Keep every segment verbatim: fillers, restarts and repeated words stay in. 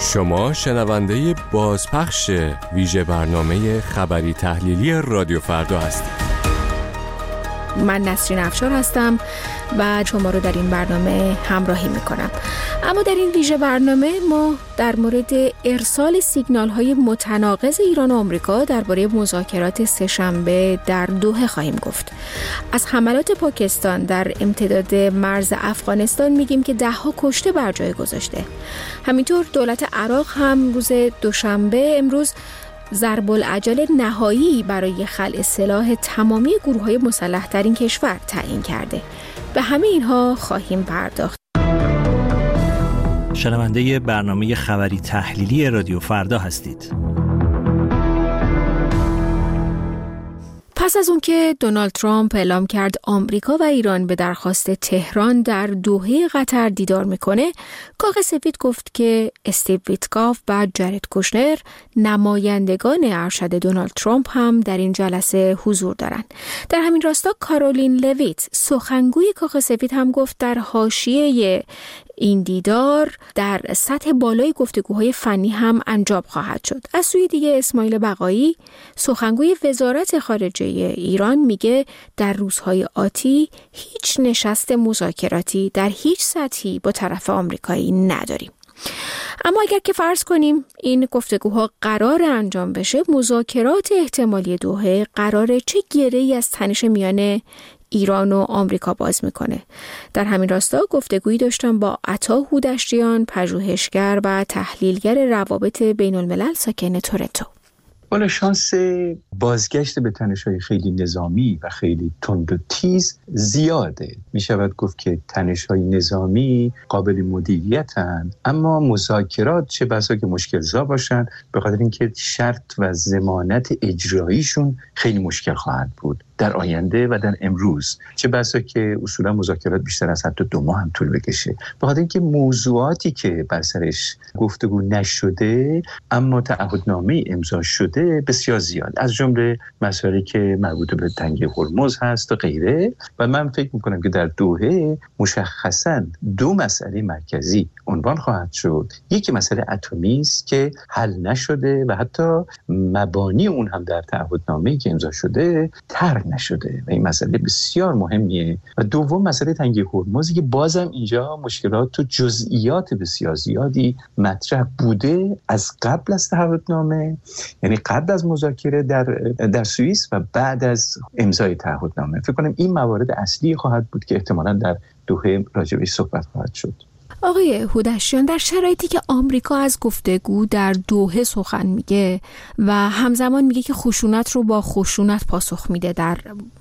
شما شنونده بازپخش ویژه برنامه خبری تحلیلی رادیو فردا هستید. من نسرین افشار هستم و شما رو در این برنامه همراهی میکنم. اما در این ویژه برنامه ما در مورد ارسال سیگنال های متناقض ایران و آمریکا درباره مذاکرات سه‌شنبه در دوحه خواهیم گفت. از حملات پاکستان در امتداد مرز افغانستان میگیم که ده ها کشته بر جای گذاشته. همینطور دولت عراق هم روز دوشنبه امروز ضرب العجل نهایی برای خلع سلاح تمامی گروه‌های مسلح در این کشور تعیین کرده. به همه اینها خواهیم پرداخت. شنونده برنامه خبری تحلیلی رادیو فردا هستید. پس از اون که دونالد ترامپ اعلام کرد آمریکا و ایران به درخواست تهران در دوحه قطر دیدار میکنه، کاخ سفید گفت که استیو ویتکاف و جرد کوشنر نمایندگان ارشد دونالد ترامپ هم در این جلسه حضور دارن. در همین راستا کارولین لویت سخنگوی کاخ سفید هم گفت در حاشیه این دیدار در سطح بالای گفتگوهای فنی هم انجام خواهد شد. از سوی دیگه اسماعیل بقایی سخنگوی وزارت خارجه ایران میگه در روزهای آتی هیچ نشست مذاکراتی در هیچ سطحی با طرف آمریکایی نداریم. اما اگر که فرض کنیم این گفتگوها قرار انجام بشه، مذاکرات احتمالی دوحه قراره چه گره‌ای از تنش میان ایران و آمریکا باز میکنه؟ در همین راستا گفتگویی داشتم با عطا هودشتیان، پژوهشگر و تحلیلگر روابط بین الملل ساکن تورنتو. والا شانس بازگشت به تنش‌های خیلی نظامی و خیلی تند و تیز زیاده. می شود گفت که تنش‌های نظامی قابل مدیریتند، اما مذاکرات چه بسا که مشکل‌زا باشن، به خاطر اینکه شرط و ضمانت اجراییشون خیلی مشکل خواهد بود در آینده و در امروز. چه بسا که اصولا مذاکرات بیشتر از حتی دو ماه هم طول بکشه، به خاطر اینکه موضوعاتی که بر سرش گفتگو نشده اما تعهدنامه امضا شده بسیار زیاد، از جمله مسائلی که مربوط به تنگه هرمز هست و غیره. و من فکر میکنم که در دوحه مشخصاً دو مسئله مرکزی عنوان خواهد شد. یکی مسئله اتمی است که حل نشده و حتی مبانی اون هم در تعهدنامه‌ای که امضا شده طرح نشده و این مسئله بسیار مهمیه. و دوم مسئله تنگه هرمزی که بازم اینجا مشکلات و جزئیات بسیار زیادی مطرح بوده از قبل از تعهدنامه، یعنی قبل از مذاکره در در سوئیس و بعد از امضای تعهدنامه. فکر کنم این موارد اصلی خواهد بود که احتمالاً در دوحه راجع بهش صحبت خواهد شد. آقای هودشتیان، در شرایطی که آمریکا از گفتگو در دوحه سخن میگه و همزمان میگه که خشونت رو با خشونت پاسخ میده در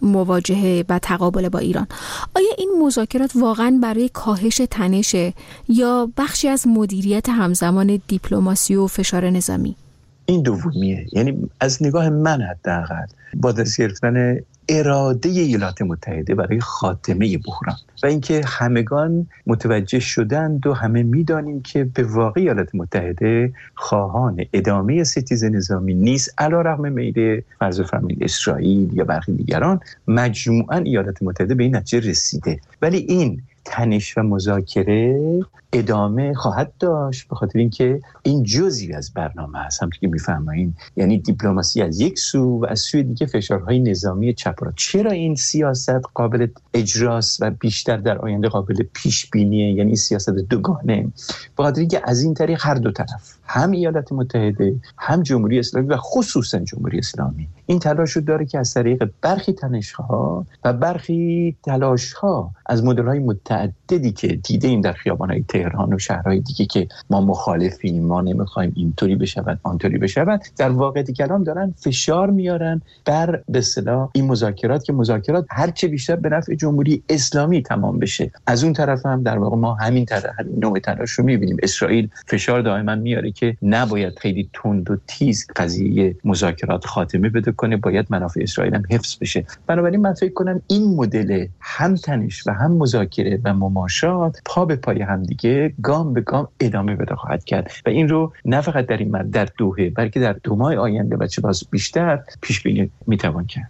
مواجهه و تقابل با ایران، آیا این مذاکرات واقعا برای کاهش تنشه یا بخشی از مدیریت همزمان دیپلماسی و فشار نظامی؟ این دومیه. یعنی از نگاه من حداقل با دست گرفتن اراده ایالات متحده برای خاتمه بحران و اینکه همگان متوجه شدند و همه میدانیم که به واقع ایالات متحده خواهان ادامه ستیز نظامی نیست، علیرغم میل فرض فرمایید اسرائیل یا برخی دیگران. مجموعاً ایالات متحده به این نتیجه رسیده، ولی این تنش و مذاکره ادامه خواهد داشت، به خاطر اینکه این جزئی از برنامه است. همونطور که میفرمایید، یعنی دیپلماسی از یک سو و از سوی دیگه فشارهای نظامی چپ و راست. چرا این سیاست قابل اجراست و بیشتر در آینده قابل پیش بینیه، یعنی سیاست دوگانه؟ به خاطر اینکه از این طریق هر دو طرف، هم ایالات متحده هم جمهوری اسلامی و خصوصا جمهوری اسلامی، این تلاش رو داره که از طریق برخی تنش‌ها و برخی تلاش‌ها از مدل‌های متعددی که دیدیم در خیابان‌های تهران و شهرهای دیگه که ما مخالفیم، ما نمیخوایم اینطوری بشود آنطوری بشود، در واقع کلام دارن فشار میارن بر به اصطلاح این مذاکرات که مذاکرات هر چه بیشتر به نفع جمهوری اسلامی تمام بشه. از اون طرف هم در واقع ما همین طرح همین نوع تلاش رو می‌بینیم. اسرائیل فشار دائما میاره که نباید خیلی تند و تیز قضیه مذاکرات خاتمه بده کنه، باید منافع اسرائیل هم حفظ بشه. بنابراین من فکر کنم این مدل هم تنش و هم مذاکره و مماشات پا به پای هم دیگه گام به گام ادامه پیدا خواهد کرد و این رو نه فقط در این مرد در دوحه بلکه در دو ماه آینده و چه بسا بیشتر پیش بینی میتوان کرد.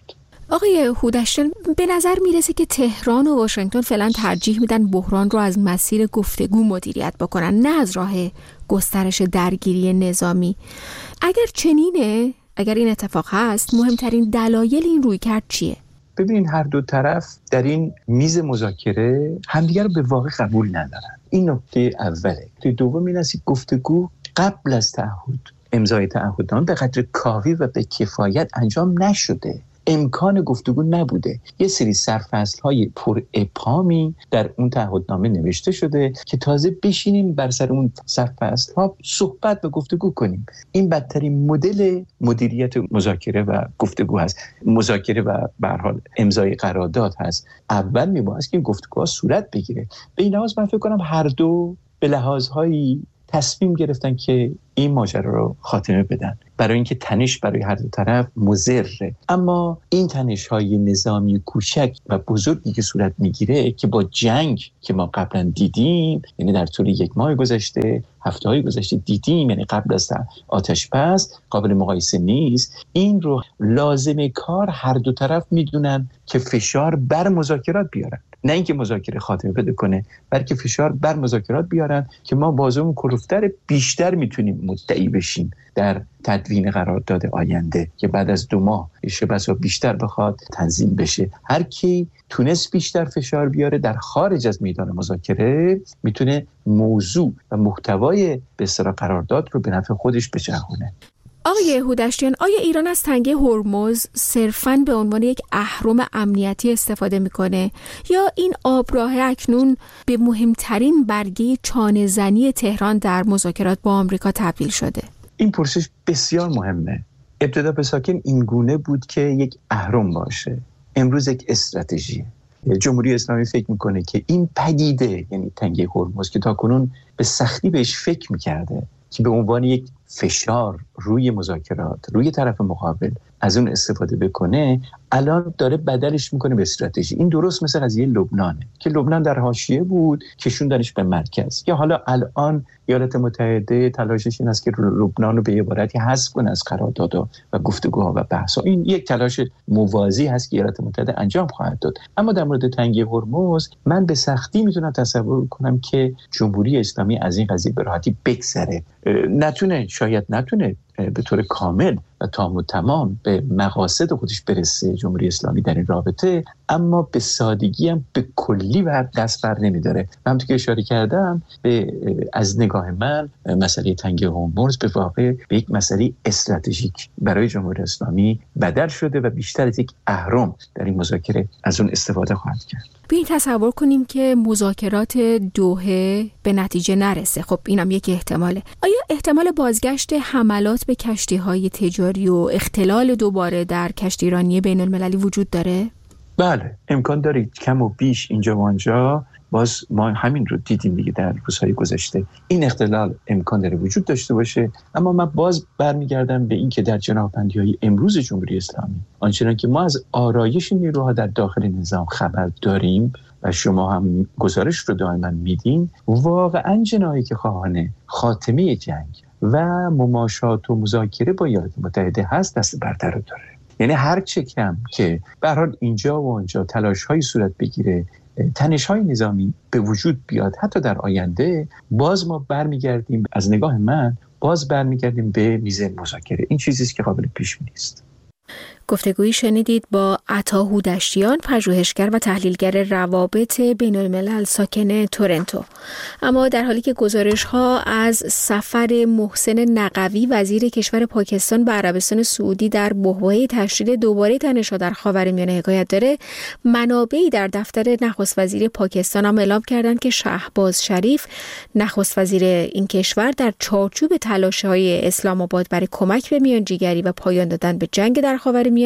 آقای هودشتیان، به نظر میرسه که تهران و واشنگتن فعلا ترجیح میدن بحران رو از مسیر گفتگو مدیریت بکنن، نه از راه گسترش درگیری نظامی. اگر چنینه، اگر این اتفاق هست، مهمترین دلایل این رویکرد چیه؟ ببینین هر دو طرف در این میز مذاکره همدیگر رو به واقع قبول ندارن. این نکته اوله. نکته دوم این است که گفتگو قبل از تعهد، امضای تعهدنامه به قدر کافی و به کفایت انجام نشده. امکان گفتگو نبوده. یه سری سرفصل‌های پر ابهامی در اون تعهدنامه نوشته شده که تازه بشینیم بر سر اون سرفصل‌ها صحبت و گفتگو کنیم. این بدترین مدل مدیریت مذاکره و گفتگو هست. مذاکره و به هر حال امضای قرارداد هست. اول میباید که این گفتگوها صورت بگیره. به این لحاظ من فکر کنم هر دو به لحاظهایی تصمیم گرفتن که این ماجرا رو خاتمه بدن، برای اینکه تنش برای هر دو طرف مضره. اما این تنش‌های نظامی کوچک و بزرگی که صورت میگیره که با جنگ که ما قبلا دیدیم، یعنی در طول یک ماه گذشته، هفته‌های گذشته دیدیم، یعنی قبل از آتش بس، قابل مقایسه نیست. این رو لازمه کار هر دو طرف میدونن که فشار بر مذاکرات بیارن، نه اینکه مذاکره خاتمه بده کنه، بلکه فشار بر مذاکرات بیارن که ما بازمون کلوفتر بیشتر میتونیم مدعی بشیم در تدوین قرارداد آینده که بعد از دو ماه شبسا بیشتر بخواد تنظیم بشه. هر کی تونست بیشتر فشار بیاره در خارج از میدان مذاکره میتونه موضوع و محتوای به اصطلاح قرارداد رو به نفع خودش بچرخونه. آقای هودشتیان، آیا ایران از تنگه هرمز صرفاً به عنوان یک اهرم امنیتی استفاده میکنه یا این آبراه اکنون به مهمترین برگه چانه زنی تهران در مذاکرات با آمریکا تبدیل شده؟ این پرسش بسیار مهمه. ابتدا به ساکن این گونه بود که یک اهرم باشه، امروز یک استراتژی. جمهوری اسلامی فکر میکنه که این پدیده، یعنی تنگه هرمز که تاکنون به سختی بهش فکر میکرده که به عنوان یک فشار روی مذاکرات، روی طرف مقابل از اون استفاده بکنه، الان داره بدلش میکنه به استراتژی. این درست مثل قضیه لبنانه که لبنان در حاشیه بود، کشوندنش به مرکز. یا حالا الان ایالات متحده تلاشش این است که لبنان رو به عبارتی حذف کنه از قراردادها و گفتگوها و بحث‌ها. این یک تلاش موازی هست که ایالات متحده انجام خواهد داد. اما در مورد تنگه هرمز من به سختی میتونم تصور کنم که جمهوری اسلامی از این قضیه به راحتی بگذره. نتونه، شاید نتونه به طور کامل و تام و تمام به مقاصد خودش برسه جمهوری اسلامی در این رابطه، اما به سادگی هم به کلی بر دست بر نمیداره. من همونطور که اشاره کردم، به از نگاه من مسئله تنگه هرمز به واقع به یک مسئله استراتژیک برای جمهوری اسلامی بدل شده و بیشتر از یک اهرم در این مذاکره از اون استفاده خواهد کرد. بیایید تصور کنیم که مذاکرات دوحه به نتیجه نرسه. خب اینم یک احتماله. آیا احتمال بازگشت حملات به کشتی‌های تجاری و اختلال دوباره در کشتیرانی بین المللی وجود داره؟ بله، امکان داره. کم و بیش اینجا و آنجا باز ما همین رو دیدیم دیگه در روزهای گذشته. این اختلال امکان داره وجود داشته باشه، اما من باز برمیگردم به این که در جناح‌بندی‌های امروز جمهوری اسلامی، آنچنان که ما از آرایش نیروها در داخل نظام خبر داریم و شما هم گزارش رو دائما میدین، واقعا جناحی که خواهان خاتمه جنگ و مماشات و مذاکره با ایالات متحده هست دست برتر رو داره. یعنی هر چه کم که به هر حال اینجا و آنجا تلاش‌های صورت بگیره، تنش‌های نظامی به وجود بیاد حتی در آینده، باز ما برمیگردیم، از نگاه من باز برمیگردیم به میز مذاکره. این چیزی است که قابل پیش بینی است. گفتگویی شنیدید با عطا هودشتیان، پژوهشگر و تحلیلگر روابط بین الملل ساکن تورنتو. اما در حالی که گزارش‌ها از سفر محسن نقوی وزیر کشور پاکستان به عربستان سعودی در بحبوحه تشدید دوباره تنش‌ها در خاورمیانه حکایت داره، منابعی در دفتر نخست وزیر پاکستان هم اعلام کردند که شهباز شریف، نخست وزیر این کشور، در چارچوب تلاش‌های اسلام آباد برای کمک به میانجیگری و پایان دادن به جنگ در خاورمیانه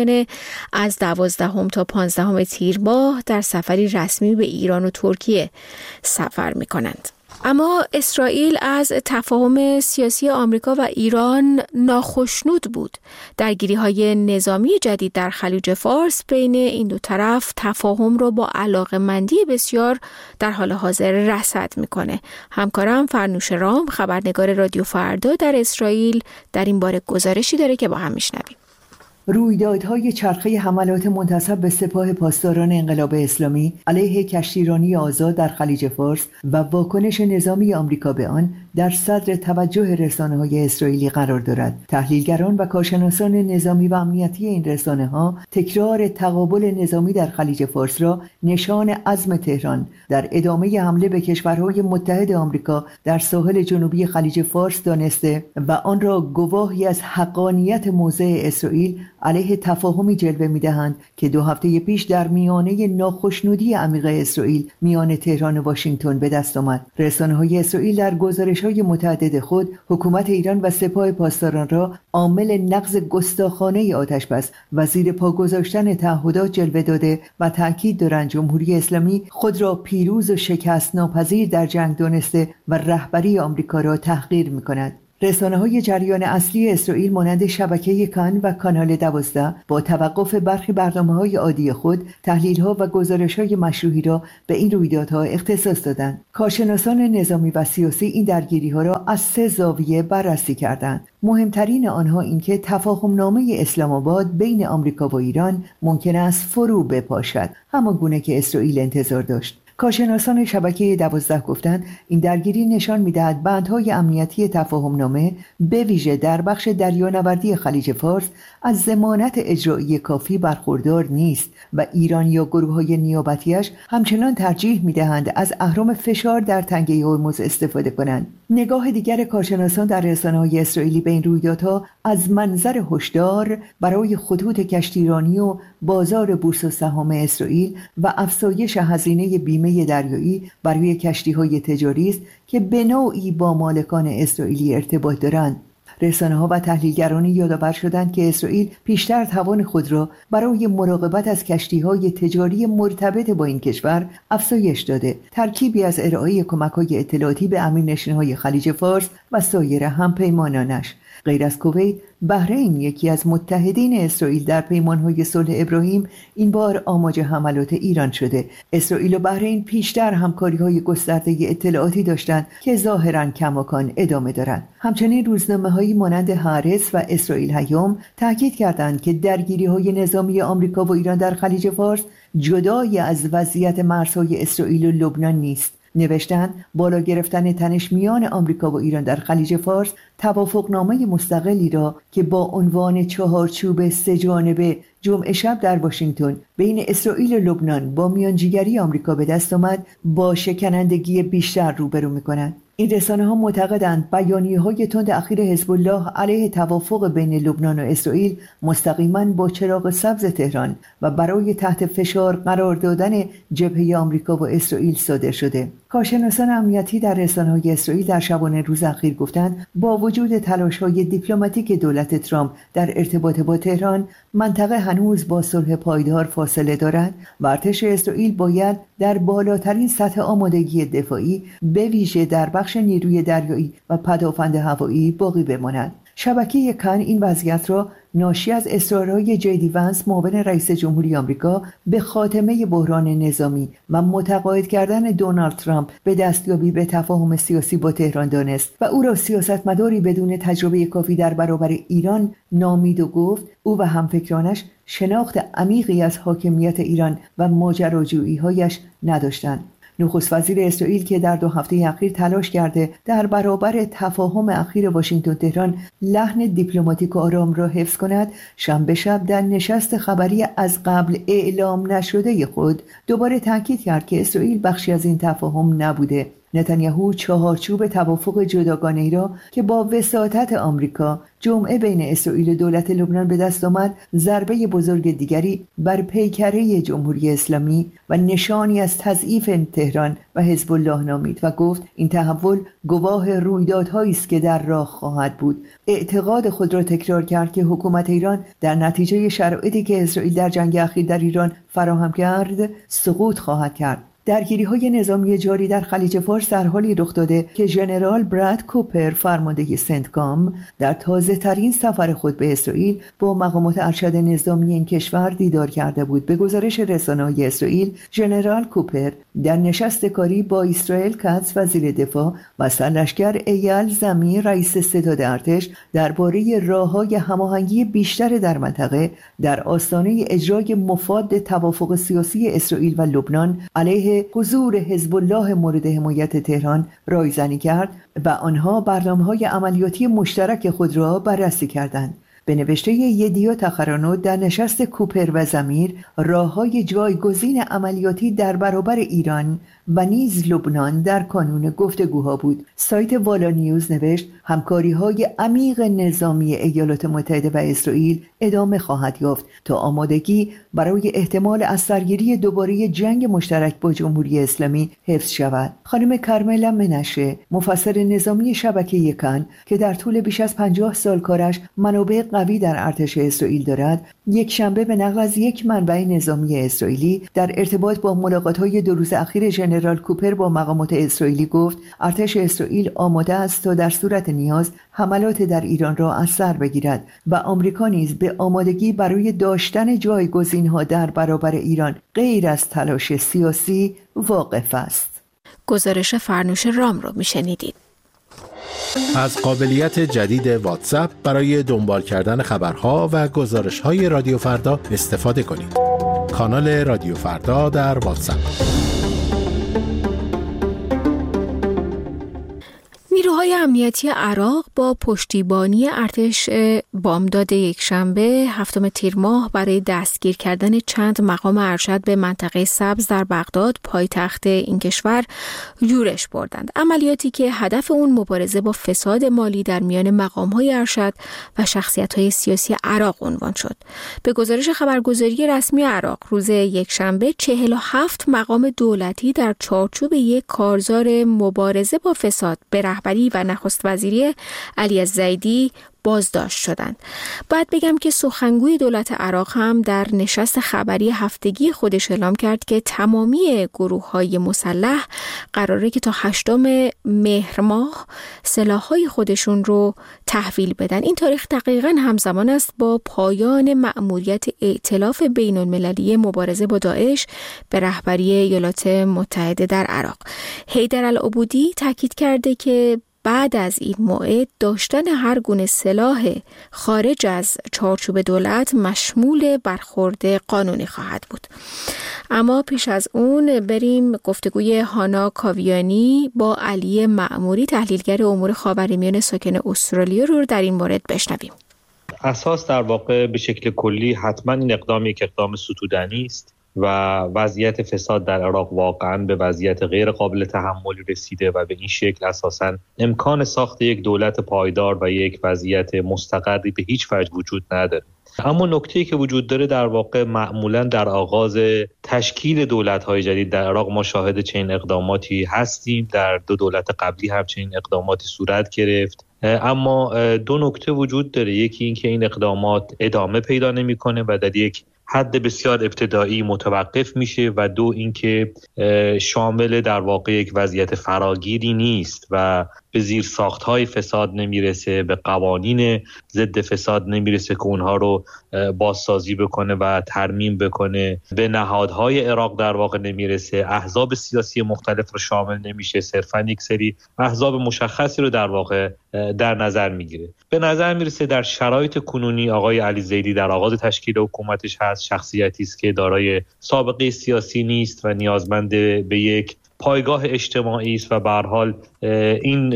از دوازدهم تا پانزدهم تیر ماه در سفری رسمی به ایران و ترکیه سفر می‌کنند. اما اسرائیل از تفاهم سیاسی آمریکا و ایران ناخشنود بود. درگیری‌های نظامی جدید در خلیج فارس بین این دو طرف تفاهم را با علاقه‌مندی بسیار در حال حاضر رصد می‌کنه. همکارم فرنوش رام، خبرنگار رادیو فردا در اسرائیل، در این باره گزارشی داره که با هم می‌شنویم. رویدادهای چرخه حملات منتسب به سپاه پاسداران انقلاب اسلامی علیه کشتیرانی آزاد در خلیج فارس و واکنش نظامی آمریکا به آن در صدر توجه رسانه‌های اسرائیلی قرار دارد. تحلیلگران و کارشناسان نظامی و امنیتی این رسانه‌ها تکرار تقابل نظامی در خلیج فارس را نشان عزم تهران در ادامه حمله به کشورهای متحد آمریکا در ساحل جنوبی خلیج فارس دانسته و آن را گواهی از حقانیت موضع اسرائیل علیه تفاهمی جلوه می‌دهند که دو هفته پیش در میانه ناخشنودی عمیق اسرائیل میان تهران و واشنگتن به دست آمد. رسانه‌های اسرائیل در گزارش‌های متعدد خود حکومت ایران و سپاه پاسداران را عامل نقض گستاخانه آتش‌بس و زیر پا گذاشتن تعهدات جلوه داده و تأکید دارند جمهوری اسلامی خود را پیروز و شکست ناپذیر در جنگ دانسته و رهبری آمریکا را تحقیر می‌کند. رسانه‌های جریان اصلی اسرائیل مانند شبکه کان و کانال دوازده با توقف برخی برنامه‌های عادی خود تحلیل‌ها و گزارش‌های مشروحی را به این رویدادها اختصاص دادند. کارشناسان نظامی و سیاسی این درگیری‌ها را از سه زاویه بررسی کردند. مهمترین آنها اینکه تفاهم‌نامه اسلام آباد بین آمریکا و ایران ممکن است فرو بپاشد، همانگونه که اسرائیل انتظار داشت. کارشناسان شبکه دوازده گفتند این درگیری نشان می‌دهد بندهای امنیتی تفاهم‌نامه به ویژه در بخش دریانوردی خلیج فارس از ضمانت اجرایی کافی برخوردار نیست و ایران یا گروه‌های نیابتیش همچنان ترجیح می‌دهند از اهرم فشار در تنگه هرمز استفاده کنند. نگاه دیگر کارشناسان در رسانه‌های اسرائیلی به این رویدادها از منظر هشدار برای خطوط کشتیرانی و بازار بورس و سهام اسرائیل و افزایش هزینه بیمه دریایی برای کشتی‌های تجاری است که به نوعی با مالکان اسرائیلی ارتباط دارند. رسانه‌ها و تحلیلگرانی یادآور شدند که اسرائیل پیشتر توان خود را برای مراقبت از کشتی‌های تجاری مرتبط با این کشور افزایش داده. ترکیبی از ارائه کمک‌های اطلاعاتی به امیرنشین‌های خلیج فارس و سایر همپیمانانش. غیر از کویت، بحرین یکی از متحدین اسرائیل در پیمان‌های صلح ابراهیم این بار آماج حملات ایران شده. اسرائیل و بحرین پیشتر همکاری‌های گسترده اطلاعاتی داشتند که ظاهراً کماکان ادامه دارند. همچنین روزنامه‌هایی مانند هارتز و اسرائیل هیوم تاکید کردند که درگیری‌های نظامی آمریکا و ایران در خلیج فارس جدای از وضعیت مرزهای اسرائیل و لبنان نیست. نوشتند بالا گرفتن تنش میان آمریکا و ایران در خلیج فارس توافقنامه مستقلی را که با عنوان چهارچوب سه جانبه جمعه شب در واشنگتن بین اسرائیل و لبنان با میانجیگری آمریکا به دست آمد با شکنندگی بیشتر روبرو می‌کند. این رسانه‌ها معتقدند بیانیه‌های تند اخیر حزب الله علیه توافق بین لبنان و اسرائیل مستقیما با چراغ سبز تهران و برای تحت فشار قرار دادن جبهه آمریکا و اسرائیل صادر شده. کارشناسان امنیتی در رسانه‌های اسرائیل در شبانه روز اخیر گفتند با وجود تلاش‌های دیپلماتیک دولت ترامپ در ارتباط با تهران، منطقه هنوز با صلح پایدار فاصله دارد و ارتش اسرائیل باید در بالاترین سطح آمادگی دفاعی به ویژه در بخش نیروی دریایی و پدافند هوایی باقی بماند. شبکه کان این وضعیت را ناشی از اصرارهای جی ونس معاون رئیس جمهوری آمریکا به خاتمه بحران نظامی و متقاعد کردن دونالد ترامپ به دستیابی به تفاهم سیاسی با تهران دانست و او را سیاستمداری بدون تجربه کافی در برابر ایران نامید و گفت او و همفکرانش شناخت عمیقی از حاکمیت ایران و ماجراجویی‌هایش نداشتند. نخست وزیر اسرائیل که در دو هفته اخیر تلاش کرده در برابر تفاهم اخیر واشنگتن تهران لحن دیپلماتیک و آرام را حفظ کند، شنبه شب در نشست خبری از قبل اعلام نشده خود دوباره تاکید کرد که اسرائیل بخشی از این تفاهم نبوده. نتانیاهو چهارچوب توافق جداگانه‌ای را که با وساطت آمریکا جمعه بین اسرائیل و دولت لبنان به دست آمد ضربه بزرگ دیگری بر پیکره جمهوری اسلامی و نشانی از تضعیف تهران و حزب الله نامید و گفت این تحول گواه رویدادهایی است که در راه خواهد بود. اعتقاد خود را تکرار کرد که حکومت ایران در نتیجه شرایطی که اسرائیل در جنگ اخیر در ایران فراهم کرد سقوط خواهد کرد. درگیری‌های نظامی جاری در خلیج فارس در حالی رخ داده که ژنرال براد کوپر فرمانده سنتکام در تازه‌ترین سفر خود به اسرائیل با مقامات ارشد نظامی این کشور دیدار کرده بود. به گزارش رسانه‌های اسرائیل، ژنرال کوپر در نشست کاری با اسرائیل کاتز وزیر دفاع و سرلشکر ایال زمیر رئیس ستاد ارتش درباره راه‌های هماهنگی بیشتر در منطقه در آستانه اجرای مفاد توافق سیاسی اسرائیل و لبنان علیه حضور حزب الله مورد حمایت تهران رایزنی کرد و آنها برنامه‌های عملیاتی مشترک خود را بررسی کردند. به نوشته یدیا تخرانوت در نشست کوپر و زمیر راه‌های جایگزین عملیاتی در برابر ایران و نیز لبنان در کانون گفتگوها بود. سایت والا نیوز نوشت همکاری‌های عمیق نظامی ایالات متحده و اسرائیل ادامه خواهد یافت تا آمادگی برای احتمال از سرگیری دوباره جنگ مشترک با جمهوری اسلامی حفظ شود. خانم کرملا منشه، مفسر نظامی شبکه یکن که در طول بیش از پنجاه سال کارش منابع قوی در ارتش اسرائیل دارد، یک شنبه به نقل از یک منبع نظامی اسرائیلی در ارتباط با ملاقات‌های دو روز اخیر ژنرال کوپر با مقامات اسرائیلی گفت ارتش اسرائیل آماده است تا در صورت نیاز حملات در ایران را از سر بگیرد و آمریکا نیز به آمادگی برای داشتن جایگزین‌ها در برابر ایران غیر از تلاش سیاسی واقف است. گزارش فرنوش رام رو میشنیدید. از قابلیت جدید واتساپ برای دنبال کردن خبرها و گزارش‌های رادیو فردا استفاده کنید. کانال رادیو فردا در واتساپ. نیروهای امنیتی عراق با پشتیبانی ارتش بامداد یکشنبه هفتم تیر ماه برای دستگیر کردن چند مقام ارشد به منطقه سبز در بغداد پایتخت این کشور یورش بردند. عملیاتی که هدف اون مبارزه با فساد مالی در میان مقام‌های ارشد و شخصیت‌های سیاسی عراق عنوان شد. به گزارش خبرگزاری رسمی عراق روز یکشنبه چهل و هفت مقام دولتی در چارچوب یک کارزار مبارزه با فساد به رهبری و نخست وزیری علی الزیدی بازداشت شدند. بعد بگم که سخنگوی دولت عراق هم در نشست خبری هفتگی خودش اعلام کرد که تمامی گروه‌های مسلح قراره که تا هشتم مهر ماه سلاح‌های خودشون رو تحویل بدن. این تاریخ دقیقاً همزمان است با پایان مأموریت ائتلاف بین‌المللی مبارزه با داعش به رهبری ایالات متحده در عراق. حیدر العبودی تاکید کرده که بعد از این موعد داشتن هر گونه سلاح خارج از چارچوب دولت مشمول برخورد قانونی خواهد بود. اما پیش از اون بریم گفتگوی هانا کاویانی با علی مأموری تحلیلگر امور خاورمیانه ساکن استرالیا رو در این مورد بشنویم. اساس در واقع به شکل کلی حتما این اقدام یک اقدام ستودنی است و وضعیت فساد در عراق واقعا به وضعیت غیر قابل تحمل رسیده و به این شکل اساساً امکان ساخت یک دولت پایدار و یک وضعیت مستقری به هیچ وجه وجود نداره. اما نکته‌ای که وجود داره در واقع معمولاً در آغاز تشکیل دولت‌های جدید در عراق ما شاهد چنین اقداماتی هستیم. در دو دولت قبلی هم چنین اقداماتی صورت گرفت. اما دو نکته وجود داره. یکی این که این اقدامات ادامه پیدا نمی‌کنه و در یک حد بسیار ابتدایی متوقف میشه و دو اینکه شامل در واقع یک وضعیت فراگیری نیست و به زیر ساخت‌های فساد نمیرسه، به قوانین ضد فساد نمیرسه که اونها رو بازسازی بکنه و ترمیم بکنه، به نهادهای عراق در واقع نمیرسه، احزاب سیاسی مختلف رو شامل نمیشه، صرفاً یک سری احزاب مشخصی رو در واقع در نظر میگیره. به نظر میرسه در شرایط کنونی آقای علی زیدی در آغاز تشکیل حکومتش هست، شخصیتی است که دارای سابقه سیاسی نیست و نیازمند به یک پایگاه اجتماعی است و به هر حال این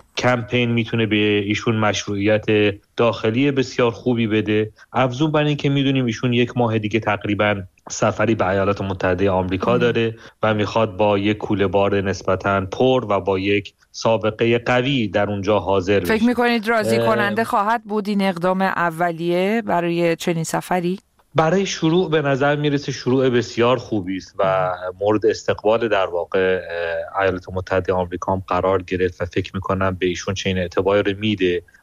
کمپین میتونه به ایشون مشروعیت داخلی بسیار خوبی بده. افزون بر این که میدونیم ایشون یک ماه دیگه تقریباً سفری به ایالات متحده آمریکا داره و میخواد با یک کوله بار نسبتاً پر و با یک سابقه قوی در اونجا حاضر بشه. فکر میکنید راضی کننده خواهد بود این اقدام اولیه برای چنین سفری؟ برای شروع به نظر میرسه شروع بسیار خوبی است و مورد استقبال در واقع ایالات متحده آمریکا هم قرار گرفت و فکر میکنم به ایشون چنین اعتباری رو میده.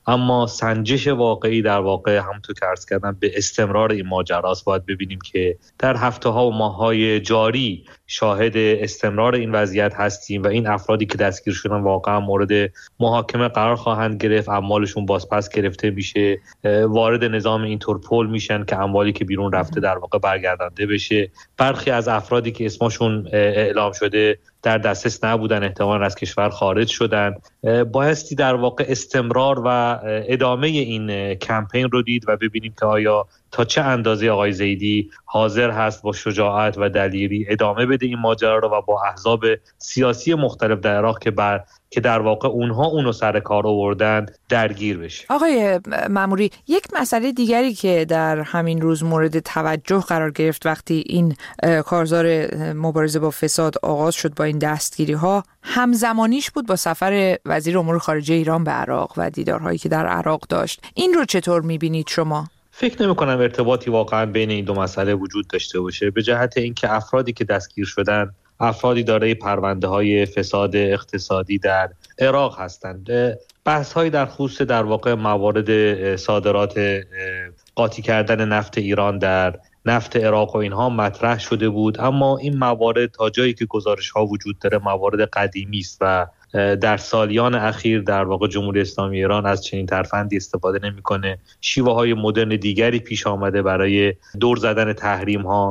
اما سنجش واقعی در واقع همونطور که عرض کردم به استمرار این ماجراست. باید ببینیم که در هفته ها و ماه های جاری شاهد استمرار این وضعیت هستیم و این افرادی که دستگیر شدن واقعا مورد محاکمه قرار خواهند گرفت، اموالشون بازپس گرفته میشه، وارد نظام اینترپول میشن که اموالی که بیرون رفته در واقع برگردانده بشه. برخی از افرادی که اسمشون اعلام شده در دسترس نبودن، احتمالاً از کشور خارج شدن. بایستی در واقع استمرار و ادامه این کمپین رو دید و ببینیم که آیا تا چه اندازه آقای زیدی حاضر هست با شجاعت و دلیری ادامه بده این ماجرا رو و با احزاب سیاسی مختلف در عراق که بر که در واقع اونها اونو سر کار آوردن درگیر بشه. آقای ماموری، یک مسئله دیگری که در همین روز مورد توجه قرار گرفت وقتی این کارزار مبارزه با فساد آغاز شد با این دستگیری ها، همزمانیش بود با سفر وزیر امور خارجه ایران به عراق و دیدارهایی که در عراق داشت. این رو چطور می‌بینید شما؟ فکر نمی کنم ارتباطی واقعا بین این دو مسئله وجود داشته باشه، به جهت اینکه افرادی که دستگیر شدن افرادی دارای پرونده های فساد اقتصادی در عراق هستند. بحث هایی در خصوص در واقع موارد صادرات قاطی کردن نفت ایران در نفت عراق و اینها مطرح شده بود، اما این موارد تا جایی که گزارش ها وجود داره موارد قدیمی است و در سالیان اخیر در واقع جمهوری اسلامی ایران از چنین ترفندی استفاده نمیکنه. شیوه های مدرن دیگری پیش آمده برای دور زدن تحریم ها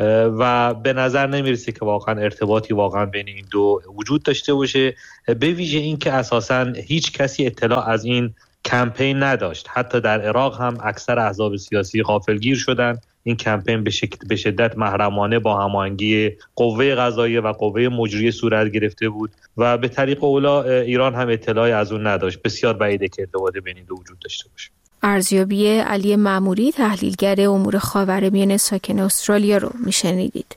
و به نظر نمیرسه که واقعا ارتباطی واقعا بین این دو وجود داشته باشه، به ویژه این که اساساً هیچ کسی اطلاع از این کمپین نداشت. حتی در عراق هم اکثر احزاب سیاسی غافلگیر شدن. این کمپین به شکل به شدت محرمانه با هماهنگی قوه قضاییه و قوه مجریه صورت گرفته بود و به طریق اولا ایران هم اطلاعی از اون نداشت. بسیار بعیده که ارتباط بین این دو وجود داشته باشه. ارزیابی علی ماموری، تحلیلگر امور خاورمیانه ساکن استرالیا رو میشنیدید.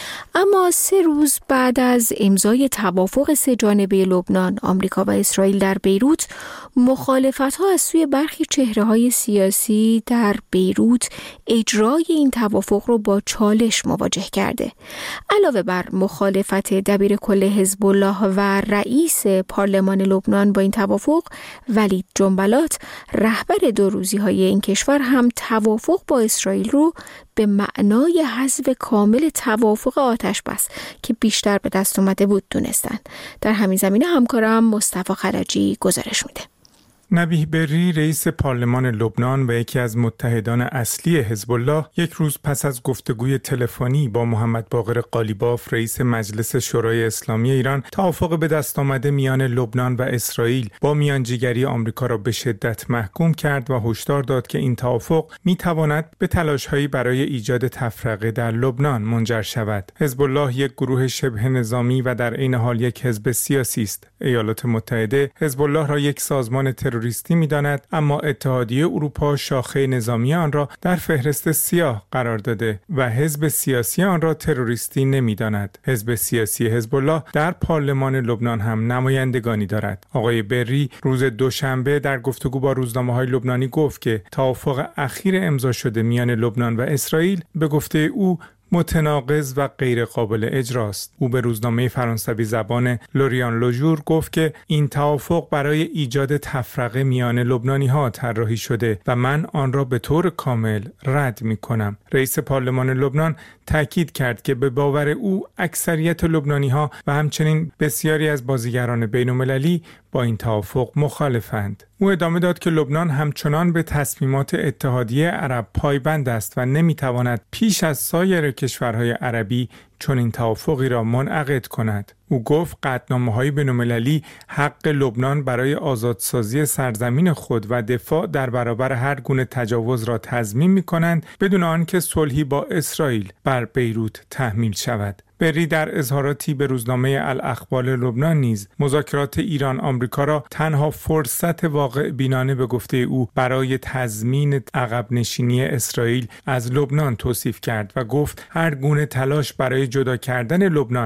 اما سه روز بعد از امضای توافق سه جانبه لبنان، آمریکا و اسرائیل در بیروت، مخالفت‌ها از سوی برخی چهره‌های سیاسی در بیروت اجرای این توافق رو با چالش مواجه کرده. علاوه بر مخالفت دبیر کل حزب الله و رئیس پارلمان لبنان با این توافق، ولید جنبلات، رهبر دو روزی‌های این کشور، هم توافق با اسرائیل رو به معنای حذف کامل توافق آتش بس که بیشتر به دست اومده بود دونستن. در همین زمینه همکارم مصطفی خلجی گزارش میده. نبیه بری، رئیس پارلمان لبنان و یکی از متحدان اصلی حزب الله، یک روز پس از گفتگوی تلفنی با محمد باقر قالیباف، رئیس مجلس شورای اسلامی ایران، توافق به دست آمده میان لبنان و اسرائیل با میانجیگری آمریکا را به شدت محکوم کرد و هشدار داد که این توافق میتواند به تلاش‌هایی برای ایجاد تفرقه در لبنان منجر شود. حزب الله یک گروه شبه نظامی و در عین حال یک حزب سیاسی است. ایالات متحده حزب الله را یک سازمان تروریستی می‌داند، اما اتحادیه اروپا شاخه نظامی آن را در فهرست سیاه قرار داده و حزب سیاسی آن را تروریستی نمی‌داند. حزب سیاسی حزب الله در پارلمان لبنان هم نمایندگانی دارد. آقای بری روز دوشنبه در گفتگو با روزنامه‌های لبنانی گفت که توافق اخیر امضا شده میان لبنان و اسرائیل به گفته او متناقض و غیر قابل اجراست. او به روزنامه فرانسوی زبان لوریان لوژور گفت که این توافق برای ایجاد تفرقه میان لبنانی‌ها طراحی شده و من آن را به طور کامل رد می‌کنم. رئیس پارلمان لبنان تاکید کرد که به باور او اکثریت لبنانی‌ها و همچنین بسیاری از بازیگران بین‌المللی با این توافق مخالفند. او ادامه داد که لبنان همچنان به تصمیمات اتحادیه عرب پایبند است و نمی‌تواند پیش از سایر کشورهای عربی چنین توافقی را منعقد کند. او گفت قطعنامه‌های بین‌المللی حق لبنان برای آزادسازی سرزمین خود و دفاع در برابر هر گونه تجاوز را تضمین می‌کنند بدون آنکه صلحی با اسرائیل بر بیروت تحمیل شود. بری در اظهاراتی به روزنامه الاخبار لبنان نیز مذاکرات ایران آمریکا را تنها فرصت واقع بینانه به گفته او برای تضمین عقب نشینی اسرائیل از لبنان توصیف کرد و گفت هر گونه تلاش برای جدا کردن لبنان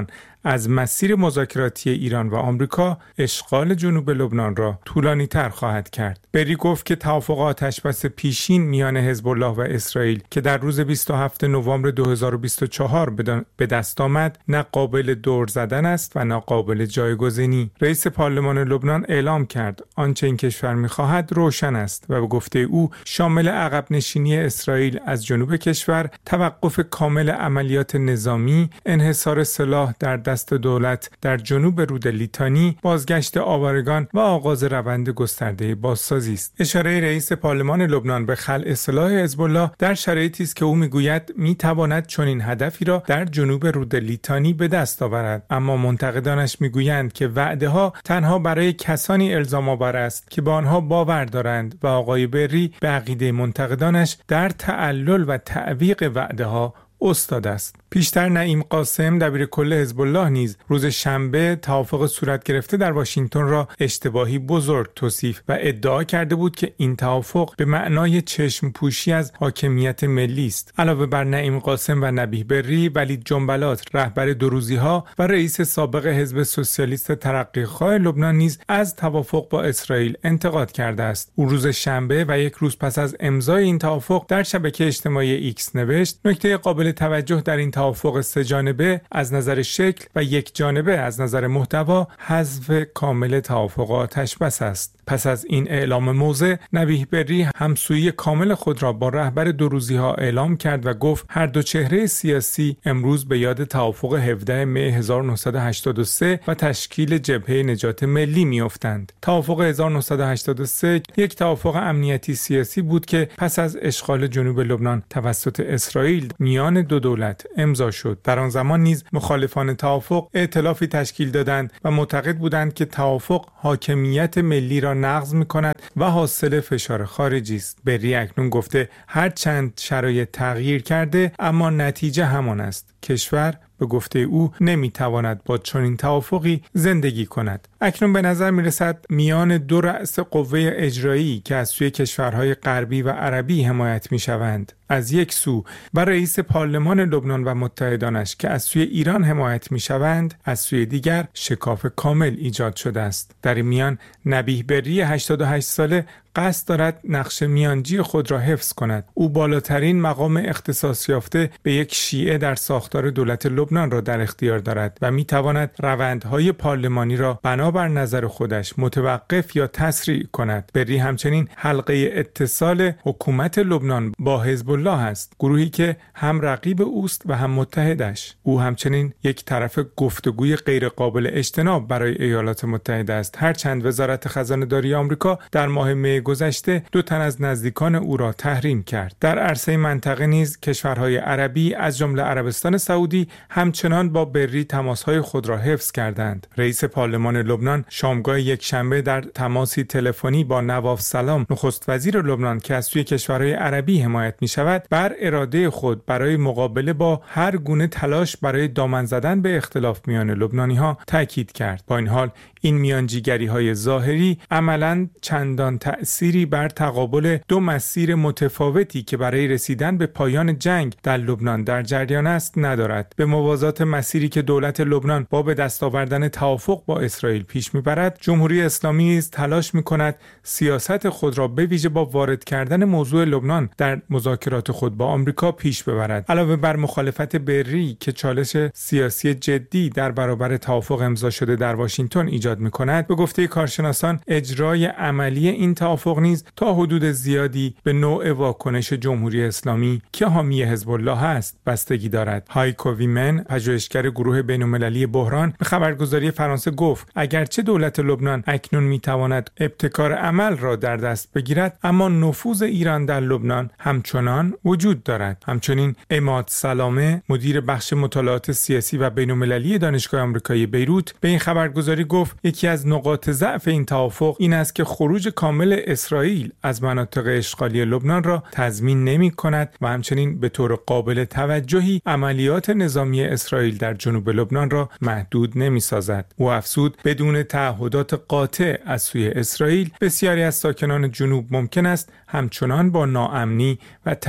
از مسیر مذاکراتی ایران و آمریکا اشغال جنوب لبنان را طولانی‌تر خواهد کرد. بری گفت که توافق آتشبس پیشین میان حزب الله و اسرائیل که در روز بیست و هفتم نوامبر دو هزار و بیست و چهار به دست آمد نه قابل دور زدن است و نه قابل جایگزینی. رئیس پارلمان لبنان اعلام کرد آنچه این کشور می‌خواهد روشن است و به گفته او شامل عقب نشینی اسرائیل از جنوب کشور، توقف کامل عملیات نظامی، انحصار سلاح در دست دولت در جنوب رود لیتانی، بازگشت آوارگان و آغاز روند گسترده بازسازی است. اشاره رئیس پارلمان لبنان به خلع سلاح حزب الله در شرایطی است که او میگوید میتواند چنین هدفی را در جنوب رود لیتانی به دست آورد، اما منتقدانش میگویند که وعده‌ها تنها برای کسانی الزام آور است که به آنها باور دارند و آقای بری به عقیده منتقدانش در تعلل و تعویق وعده‌ها استاد است. پیشتر نعیم قاسم دبیر کل حزب الله نیز روز شنبه توافق صورت گرفته در واشنگتن را اشتباهی بزرگ توصیف و ادعا کرده بود که این توافق به معنای چشم پوشی از حاکمیت ملی است. علاوه بر نعیم قاسم و نبیه بری، ولید جنبلات رهبر دوروزی‌ها و رئیس سابق حزب سوسیالیست ترقیخواه لبنان نیز از توافق با اسرائیل انتقاد کرده است. او روز شنبه و یک روز پس از امضای این توافق در شبکه اجتماعی ایکس نوشت: نکته قابل توجه در این توافق سه جانبه از نظر شکل و یک جانبه از نظر محتوا حذف کامل توافق آتشبس است. پس از این اعلام موضع، نبیه بری همسویی کامل خود را با رهبر دوروزی‌ها اعلام کرد و گفت هر دو چهره سیاسی امروز به یاد توافق هفدهم می هزار و نهصد و هشتاد و سه و تشکیل جبهه نجات ملی می‌افتند. توافق هزار و نهصد و هشتاد و سه یک توافق امنیتی سیاسی بود که پس از اشغال جنوب لبنان توسط اسرائیل میان دو دولت امضا شد. در آن زمان نیز مخالفان توافق ائتلافی تشکیل دادند و معتقد بودند که توافق حاکمیت ملی را نقض می‌کند و حاصل فشار خارجی است. بری اکنون گفته هر چند شرایط تغییر کرده اما نتیجه همان است. کشور به گفته او نمیتواند با چنین توافقی زندگی کند. اکنون به نظر میرسد میان دو رأس قوه اجرایی که از سوی کشورهای غربی و عربی حمایت میشوند، از یک سو و رئیس پارلمان لبنان و متحدانش که از سوی ایران حمایت میشوند، از سوی دیگر شکاف کامل ایجاد شده است. در این میان نبیه بری هشتاد و هشت ساله قصد دارد نقش میانجی خود را حفظ کند. او بالاترین مقام اختصاص یافته به یک شیعه در ساختار دولت لبنان را در اختیار دارد و میتواند روندهای پارلمانی را بنابر نظر خودش متوقف یا تسریع کند. بری همچنین حلقه اتصال حکومت لبنان با حزب الله است، گروهی که هم رقیب اوست و هم متحدش. او همچنین یک طرف گفتگوی غیر قابل اجتناب برای ایالات متحده است، هرچند وزارت خزانه داری آمریکا در ماه می گذشته دو تن از نزدیکان او را تحریم کرد. در عرصه منطقه نیز کشورهای عربی از جمله عربستان سعودی همچنان با بری تماسهای خود را حفظ کردند. رئیس پارلمان لبنان شامگاه یک شنبه در تماسی تلفنی با نواف سلام نخست وزیر لبنان که از سوی کشورهای عربی حمایت می شود بر اراده خود برای مقابله با هر گونه تلاش برای دامن زدن به اختلاف میان لبنانی ها تاکید کرد. با این حال این میانجیگری های ظاهری عملاً چندان تأثیری بر تقابل دو مسیر متفاوتی که برای رسیدن به پایان جنگ در لبنان در جریان است ندارد. به موازات مسیری که دولت لبنان با به دست آوردن توافق با اسرائیل پیش میبرد، جمهوری اسلامی نیز تلاش میکند سیاست خود را به ویژه با وارد کردن موضوع لبنان در مذاکرات خود با آمریکا پیش ببرد. علاوه بر مخالفت بری که چالش سیاسی جدی در برابر توافق امضا شده در واشنگتن ایجاد میکند، به گفته کارشناسان اجرای عملی این توافق نیز تا حدود زیادی به نوع واکنش جمهوری اسلامی که حامی حزب الله است بستگی دارد. هایکو ویمن، پژوهشگر گروه بین‌المللی بحران، به خبرگزاری فرانسه گفت اگرچه دولت لبنان اکنون میتواند ابتکار عمل را در دست بگیرد، اما نفوذ ایران در لبنان همچنان وجود دارد. همچنین عماد سلامه، مدیر بخش مطالعات سیاسی و بین‌المللی دانشگاه آمریکایی بیروت، به این خبرگزاری گفت یکی از نقاط ضعف این توافق این است که خروج کامل اسرائیل از مناطق اشغالی لبنان را تضمین نمی کند و همچنین به طور قابل توجهی عملیات نظامی اسرائیل در جنوب لبنان را محدود نمی سازد. او افزود بدون تعهدات قاطع از سوی اسرائیل بسیاری از ساکنان جنوب ممکن است همچنان با ناامنی و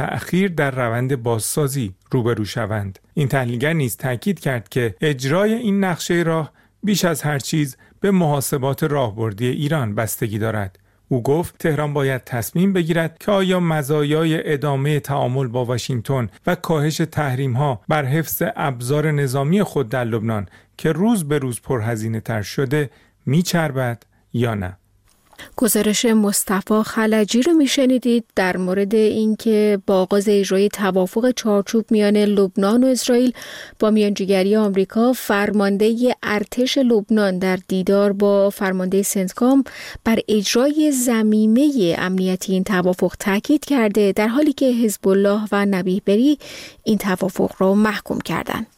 تأخیر در روند بازسازی روبرو شوند. این تحلیلگر نیز تاکید کرد که اجرای این نقشه راه بیش از هر چیز به محاسبات راهبردی ایران بستگی دارد. او گفت تهران باید تصمیم بگیرد که آیا مزایای ادامه تعامل با واشنگتن و کاهش تحریم‌ها بر حفظ ابزار نظامی خود در لبنان که روز به روز پرهزینه تر شده میچربد یا نه. گزارش مصطفی خلجی رو میشنیدید در مورد اینکه با آغاز اجرای توافق چارچوب میان لبنان و اسرائیل با میانجیگری آمریکا، فرمانده ارتش لبنان در دیدار با فرمانده سنتکام بر اجرای ضمیمه امنیتی این توافق تاکید کرده، در حالی که حزب الله و نبیه بری این توافق را محکوم کردند.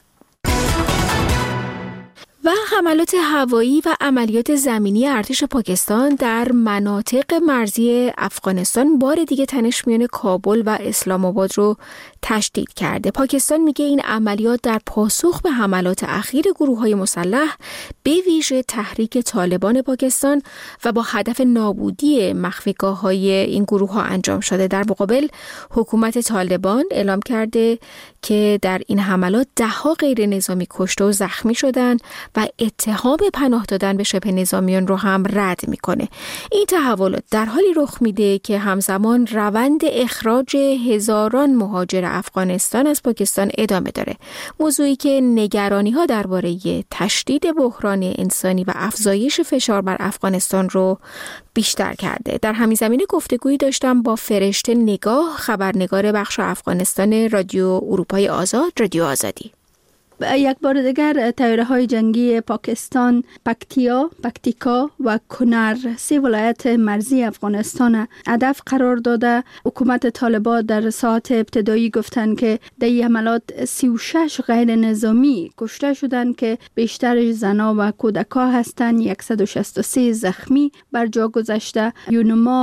و حملات هوایی و عملیات زمینی ارتش پاکستان در مناطق مرزی افغانستان بار دیگه تنش میان کابل و اسلام آباد رو تشدید کرده. پاکستان میگه این عملیات در پاسخ به حملات اخیر گروه‌های مسلح به ویژه تحریک طالبان پاکستان و با هدف نابودی مخفیگاه‌های این گروه‌ها انجام شده. در مقابل حکومت طالبان اعلام کرده که در این حملات ده‌ها غیر نظامی کشته و زخمی شدند و اتهام پناه دادن به شبه نظامیان رو هم رد میکنه. این تحولات در حالی رخ میده که همزمان روند اخراج هزاران مهاجر افغانستان از پاکستان ادامه داره. موضوعی که نگرانی ها درباره تشدید بحران انسانی و افزایش فشار بر افغانستان رو بیشتر کرده. در همین زمینه گفتگویی داشتم با فرشته نگاه، خبرنگار بخش افغانستان رادیو اروپای آزاد، رادیو آزادی. یک بار دیگر طیاره های جنگی پاکستان پکتیا، پکتیکا و کنر، سه ولایت مرزی افغانستان هدف قرار داده. حکومت طالبان در ساعت ابتدایی گفتند که در این حملات سی و شش غیر نظامی کشته شدند که بیشترش زنان و کودکان هستند. صد و شصت و سه زخمی بر جا گذشته. یونما